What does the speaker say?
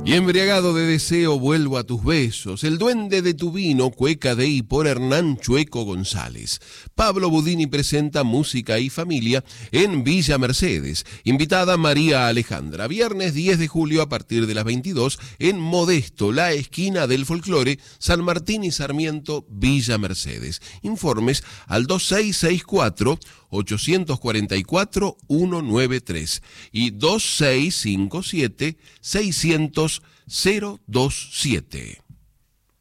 Y embriagado de deseo vuelvo a tus besos, el duende de tu vino, Cueca Dei por Hernán Chueco González. Pablo Budini presenta Música y Familia en Villa Mercedes. Invitada María Alejandra, viernes 10 de julio a partir de las 22 en Modesto, la esquina del folclore, San Martín y Sarmiento, Villa Mercedes. Informes al 2664-844-193 y 2657-600-027.